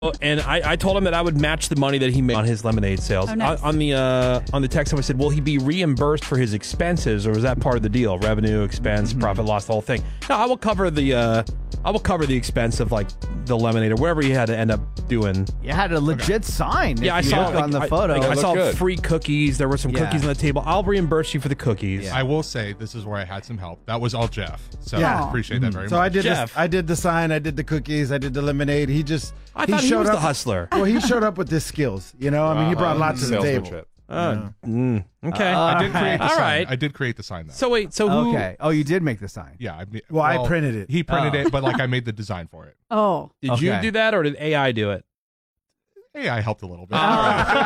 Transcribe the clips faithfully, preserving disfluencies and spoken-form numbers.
And I, I told him that I would match the money that he made on his lemonade sales. Oh, nice. on, on the uh, on the text, I said, "Will he be reimbursed for his expenses, or is that part of the deal? Revenue, expense, mm-hmm. profit, loss, the whole thing?" No, I will cover the uh, I will cover the expense of like the lemonade or wherever he had to end up doing. You had a legit okay. sign. Yeah, I saw like, on the I, photo. Like, I saw good. free cookies. There were some yeah. cookies on the table. I'll reimburse you for the cookies. Yeah. I will say this is where I had some help. That was all Jeff. So yeah. I appreciate mm-hmm. that very so much. So I did Jeff. This, I did the sign. I did the cookies. I did the lemonade. He just I he thought he showed was up, the hustler. Well, he showed up with his skills. You know, I mean, he brought uh, lots to the table. Uh, mm, okay. Uh, I did create the all sign. right. I did create the sign though. So wait, so who? Okay. Oh, you did make the sign. Yeah. I, well, well, I printed it. He printed oh. it, but like I made the design for it. Oh. Did okay. you do that, or did A I do it? Hey, I helped a little bit. All right. But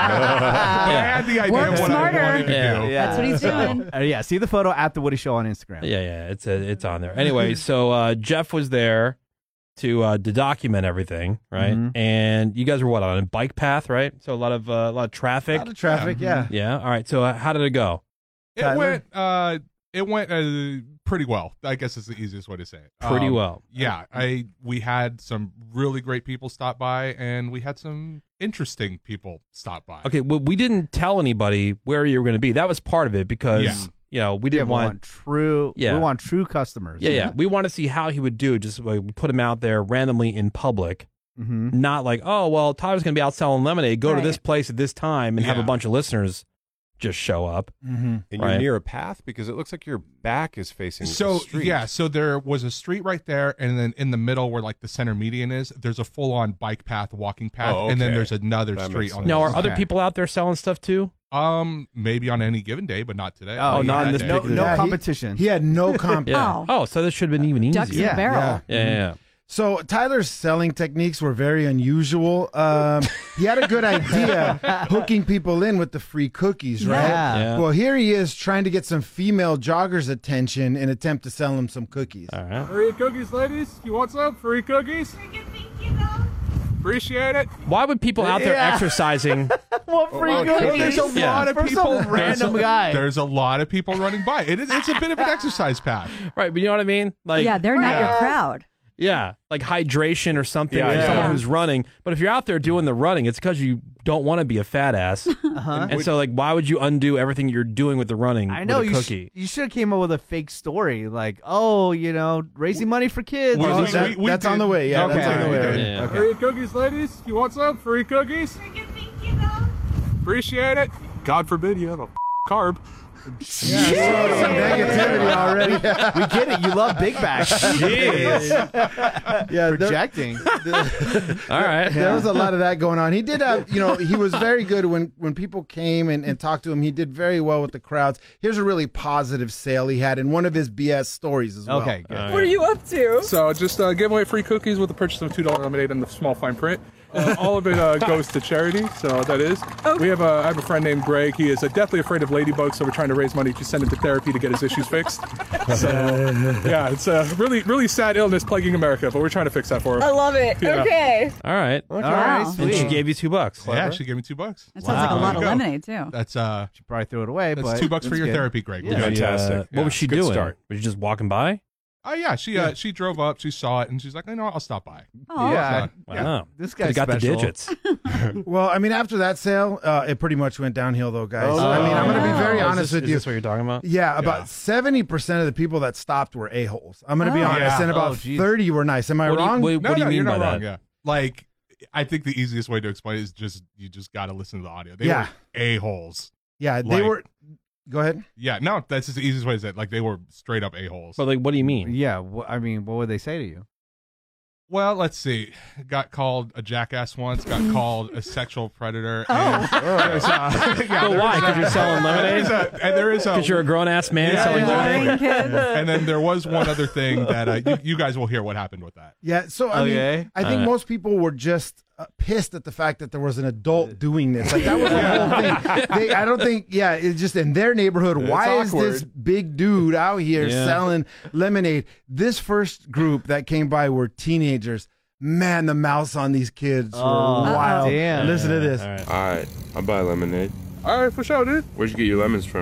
I had the idea Work of what smarter. I wanted to Yeah. do. Yeah. That's what he's doing. Uh, yeah. See the photo at the Woody Show on Instagram. Yeah, yeah, it's a, it's on there. Anyway, so uh, Jeff was there to uh, to document everything, right? Mm-hmm. And you guys were what, on a bike path, right? So a lot of uh, a lot of traffic. A lot of traffic, yeah. Yeah. All right. So uh, how did it go? It Tyler? went. Uh, it went uh, pretty well. I guess it's the easiest way to say it. Pretty Um, well. Yeah. I we had some really great people stop by, and we had some interesting people stop by. Okay. Well, we didn't tell anybody where you were going to be. That was part of it because Yeah. you know we Yeah, didn't we want. want true. Yeah. We want true customers. Yeah, yeah. We want to see how he would do. Just like we put him out there randomly in public. Mm-hmm. Not like, oh well, Tyler's going to be out selling lemonade. Go to Right. this place at this time and have a Yeah. bunch of listeners just show up. Mm-hmm. And Right. you're near a path because it looks like your back is facing So the street. yeah, so there was a street right there, and then in the middle where like the center median is, there's a full-on bike path, walking path, Oh, and then okay. there's another That street makes on sense. the Now, are other other side. people out there selling stuff too? Um, maybe on any given day, but not today. Oh, Oh, not yeah. in this no, particular- no Yeah, he- competition. He had no comp. Yeah. Oh. Oh, so this should have been even easier. Ducks in yeah. a barrel. yeah. Yeah, yeah. So Tyler's selling techniques were very unusual. Um, he had a good idea hooking people in with the free cookies, right? Yeah. Yeah. Well, here he is trying to get some female joggers' attention in attempt to sell them some cookies. All right. Free cookies, ladies. You want some? Free cookies? Appreciate it. Why would people out there Yeah. exercising? What free Well, cookies? there's a Yeah. lot of For people. some there's random a, guy. There's a lot of people running by. It is. It's a bit of an exercise path. Right, but you know what I mean? Like, Yeah, they're not Yeah. your crowd. yeah, like hydration or something. Yeah, or yeah. someone who's running. But if you're out there doing the running, it's because you don't want to be a fat ass. Uh-huh. And so, like, why would you undo everything you're doing with the running? I know with a you. cookie. Sh- you should have came up with a fake story, like, oh, you know, raising money for kids. We- Oh, we- that- we- we that's did- on the way. Yeah, Okay, that's on the we way. did. Yeah. Okay. Free cookies, ladies. You want some? Free cookies? Appreciate it. God forbid you have a carb. Some negativity already. We get it. You love big bags. Jeez. Yeah, there, Projecting. All right. there was a lot of that going on. He did have, you know, he was very good when when people came and, and talked to him. He did very well with the crowds. Here's a really positive sale he had in one of his B S stories as well. Okay, good. What are you up to? So just uh, give away free cookies with the purchase of two dollar lemonade and the small fine print. Uh, all of it uh, goes to charity, so that is. We have a, I have a friend named Greg. He is uh, deathly afraid of ladybugs, so we're trying to raise money to send him to therapy to get his issues fixed. So, yeah, it's a really, really sad illness plaguing America, but we're trying to fix that for him. I love it. Yeah. Okay. All right. All right, Wow. And she sweet. gave you two bucks. Yeah, she gave me two bucks. That sounds like a Wow. lot There of you go. lemonade, too. That's uh, She probably threw it away, that's but two bucks for that's your good. therapy, Greg. Yeah. And, uh, Fantastic. what was she Good doing? start. Was she just walking by? Oh yeah, she uh, she drove up, she saw it, and she's like, you know what, I'll stop by. Oh, Yeah. Wow. This Could've guy's got special. the digits. Well, I mean, after that sale, uh, it pretty much went downhill, though, guys. Oh, I mean, I'm going to be no. very Oh, is honest this- with is you. this what you're talking about? Yeah, about Yeah. seventy percent of the people that stopped were a-holes. I'm going to be Oh. honest, Yeah. and about Oh, geez. thirty were nice. Am I What do you- wrong? what- No, do you no, mean you're by not that? wrong. Yeah, like I think the easiest way to explain it is just you just got to listen to the audio. They Yeah. were a holes. yeah, they like- were. Go ahead. Yeah, no, that's just the easiest way to say it. Like they were straight up a holes. But, like, what do you mean? Yeah, wh- I mean, what would they say to you? Well, let's see. Got called a jackass once. Got called a sexual predator. Oh. And there's, uh, yeah, But there why? is a- Because you're selling there is lemonade? a- and there is a. Because you're a grown-ass man Yeah, selling yeah. lemonade? Boring kids. And then there was one other thing that uh, you, you guys will hear what happened with that. Yeah, so I Okay. mean, I think Alright. most people were just uh, pissed at the fact that there was an adult doing this. Like that was the whole thing. They, I don't think, yeah, it's just in their neighborhood. Why is this big dude out here Yeah. selling lemonade? This first group that came by were teenagers. Man, the mouths on these kids were Oh, wild. damn. Listen to this. All right. All right, I'll buy lemonade. All right, for sure, dude. Where'd you get your lemons from?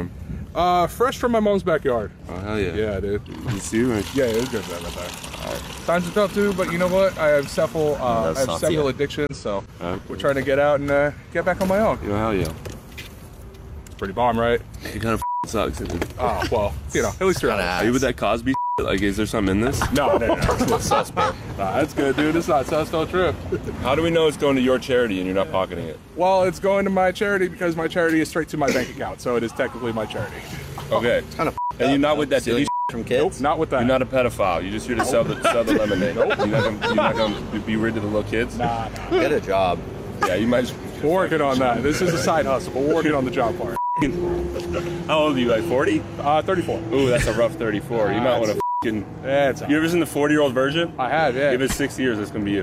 Uh, fresh from my mom's backyard. Oh, hell yeah. Yeah, dude. You see, man? Yeah, it was good that right there. All right. Times are tough too, but you know what? I have several, uh, I have several addictions, so Okay. we're trying to get out and uh, get back on my own. You know, hell yeah. It's pretty bomb, right? It kind of sucks. Isn't it? Oh, well, you know, at least you're honest. Are you with that Cosby? Like, is there something in this? No, no, no. It's not sus, man. Nah, that's good, dude. It's not sus, don't trip. How do we know it's going to your charity and you're not pocketing it? Well, it's going to my charity because my charity is straight to my bank account, so it is technically my charity. Okay. Kind of. And you're not with that dilly From kids? Nope, not with that. You're not a pedophile. You're just here to sell the sell the lemonade. Nope. You're not gonna, you're not gonna be rid of the little kids. Nah, nah. Get a job. Yeah, you might. We're working on that. This is a side hustle, but we're working on the job part. How old are you? Like forty? Uh, thirty-four. Ooh, that's a rough thirty-four. You might want to fucking. Yeah, it's You ever seen the forty-year-old version? I have, yeah. Give it sixty years. That's gonna be you.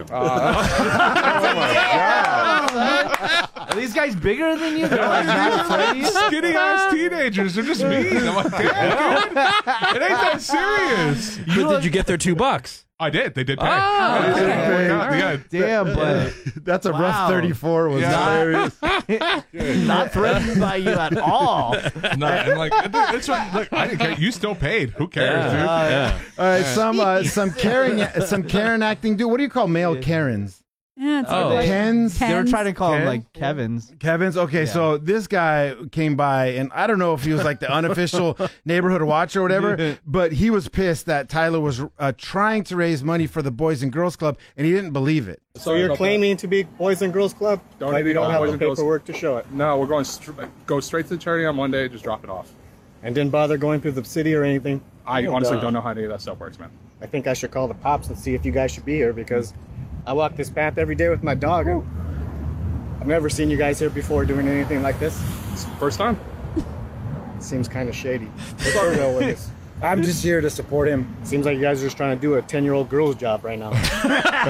Are these guys bigger than you? They're like not afraid of you? Skinny ass teenagers. They're just mean. I'm like, damn, dude. It ain't that serious. But did you get their two bucks? I did. They did pay. Oh, Yeah, okay. yeah, yeah. Damn, but That's a Wow. rough thirty-four. Was Yeah. hilarious. not threatened by you at all. No, and like, it's what, look, I didn't care. You still paid. Who cares, dude? Yeah. All right, some uh, some Karen some Karen acting. Dude, what do you call male Karens? Yeah, it's Oh. like Kens. They were trying to call him Ken? like Kevin's. Kevin's. Okay, so this guy came by, and I don't know if he was like the unofficial neighborhood watch or whatever, but he was pissed that Tyler was uh, trying to raise money for the Boys and Girls Club, and he didn't believe it. So you're claiming to be Boys and Girls Club, Don't but even you don't know have Boys the and Girls- paperwork to show it, No, we're going str- go straight to the charity on Monday. Just drop it off. and didn't bother going through the city or anything. I Oh, honestly duh. don't know how any of that stuff works, man. I think I should call the cops and see if you guys should be here because I walk this path every day with my dog. And I've never seen you guys here before doing anything like this. It's the first time. Seems kind of shady. What's your deal with this? I'm just here to support him. Seems like you guys are just trying to do a ten-year-old girl's job right now. He's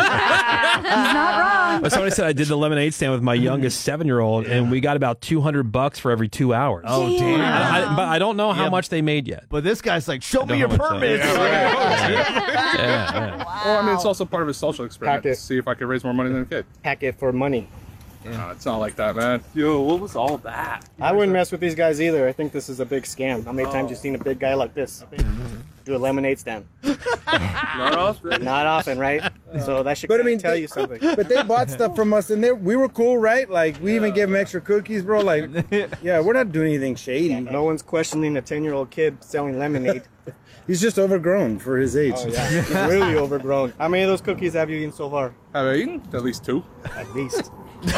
not wrong. Well, somebody said I did the lemonade stand with my youngest seven-year-old, and we got about two hundred bucks for every two hours. Oh, Damn. damn. I, but I don't know how Yeah. much they made yet. But this guy's like, show me know your how much, uh, permits. Yeah, yeah. Well, I mean, it's also part of a social experiment Pack to it. see if I can raise more money than a kid. Pack it for money. No, it's not like that, man. Yo, what was all that? I wouldn't mess with these guys either. I think this is a big scam. How many times you seen a big guy like this do a lemonade stand? Not often. Not often, right? So that should But I kinda mean, tell they- you something. But they bought stuff from us, and they, we were cool, right? Like, we even gave them extra cookies, bro. Like, yeah, we're not doing anything shady. No one's questioning a ten-year-old kid selling lemonade. He's just overgrown for his age. Oh, yeah. He's really overgrown. How many of those cookies have you eaten so far? Have I eaten? At least two. At least.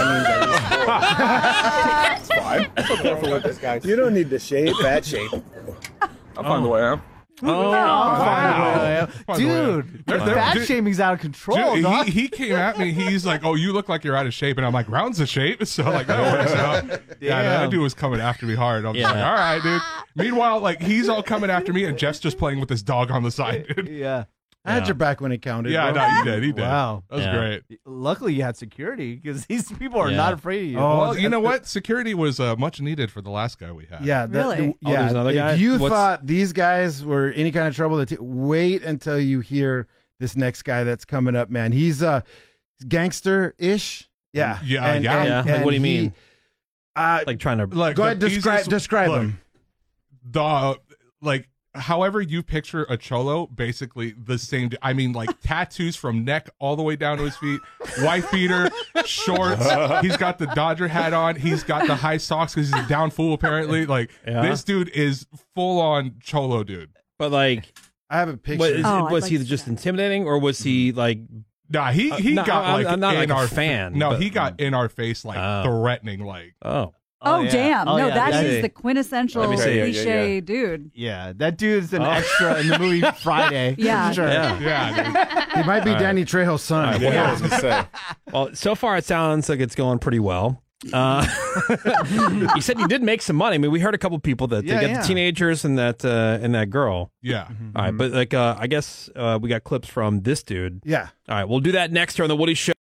That means at least four. It's fine. I'm so careful with this, guys. You don't need the shape, that shape. I'm fine the way I am. Oh, Wow. By the way, Dude, they're- they're- fat dude- shaming's out of control, Dude, dog. he, he came at me. He's like, "Oh, you look like you're out of shape," and I'm like, "Round's the shape." So like that works out. Yeah, that Damn. dude was coming after me hard. I'm just Yeah. like, "All right, dude." Meanwhile, like he's all coming after me, and Jeff's just playing with his dog on the side, dude. Yeah. I had your back when it counted. Yeah, bro. no, he did. He did. Wow. That was Yeah. great. Luckily, you had security because these people are Yeah. not afraid of you. Oh, Well, you know what? Security was uh, much needed for the last guy we had. Yeah, that, Really? Oh, yeah. there's another guy? If you What's- thought these guys were any kind of trouble, that t- wait until you hear this next guy that's coming up, man. He's uh, gangster-ish. Yeah. Yeah, yeah. Yeah, like, what do you he- mean? Uh, Like trying to. Like go the ahead, describe easiest- describe look, him. The like, however you picture a cholo, basically the same. I mean, like tattoos from neck all the way down to his feet, wife beater, shorts. He's got the Dodger hat on. He's got the high socks because he's a down fool apparently. Like Yeah. this dude is full on cholo, dude. But like, I have a picture. what, is, Oh, I'd was like he to just see that. intimidating, or was he like? Nah, he he no, got I'm- like I'm not in like a our fan, No, but- he got in our face like Oh. threatening, like. Oh, Oh, yeah. damn. Oh, no, yeah, that that- is the quintessential Let me see. Yeah, yeah, cliche yeah. dude. Yeah, that dude's an Oh. extra in the movie Friday. Yeah. For sure. yeah. Yeah, dude. He might be All right. Danny Trejo's son. Yeah, I was gonna say. Well, so far it sounds like it's going pretty well. Uh, you said you did make some money. I mean, we heard a couple people that Yeah, they got yeah. the teenagers and that uh, and that girl. Yeah. All right, but like uh, I guess uh, we got clips from this dude. Yeah. All right, we'll do that next here on the Woody Show.